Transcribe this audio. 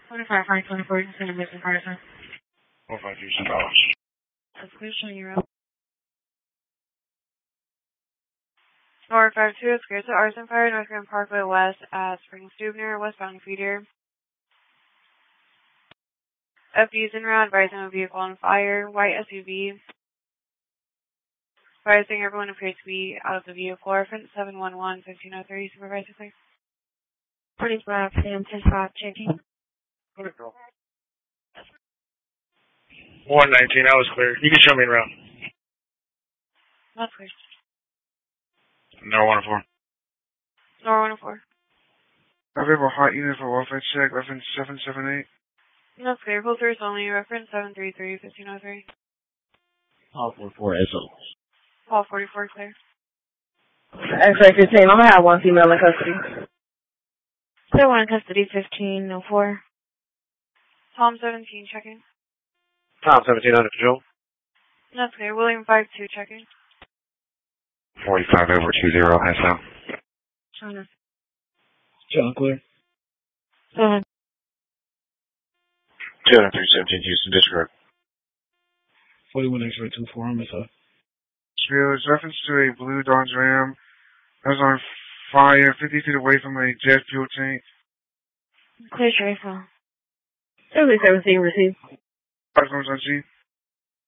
25, 524, consider missing person. 453 $10. That's clear, showing your route. 452 is clear to arson fire, North Grand Parkway West at Spring Stubner, westbound feeder. FD's en route, advising a vehicle on fire, white SUV. Advising everyone appears to be out of the vehicle. Reference 711-1503, supervisor, please. 45, Sam 10-5, checking. 119, that was clear. You can show me around. That's clear. No 104. Nor 104. Available hot unit for welfare check, reference 778. That's clear. Full service only. Reference 733-1503. All 44 SO. All 44 clear. X-ray 15, I'm gonna have one female in custody. Clear one in custody, 1504. Tom 17 checking. Tom 17 under control. That's clear. William 52 checking. 45 over 20 SM. China. John clear. 7. 203-17 Houston District. 41 X-ray 24 on SO. Is reference to a blue Dodge Ram that was on fire 50 feet away from a jet fuel tank. Clear, Tracer. 17 received. Personal on G.